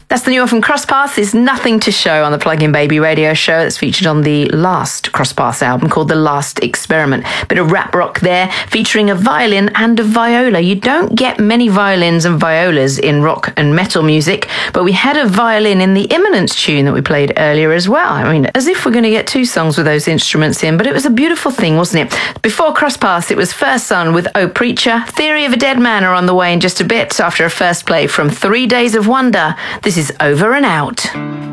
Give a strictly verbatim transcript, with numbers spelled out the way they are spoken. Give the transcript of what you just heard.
That's the new one from Crosspaths. There's Nothing to Show on the Plug-in Baby radio show. That's featured on the last Crosspaths album called The Last Experiment. Bit of rap rock there, featuring a violin and a viola. You don't get many violins and violas in rock and metal music, but we had a violin in the Imminence tune that we played earlier as well. I mean, as if we're going to get two songs with those instruments in, but it was a beautiful thing, wasn't it? Before Crosspaths, it was First Son with Oh Preacher. Theory of a Dead Man are on the way in just a bit after a first play from Three Days of Wonder. This is Over and Out.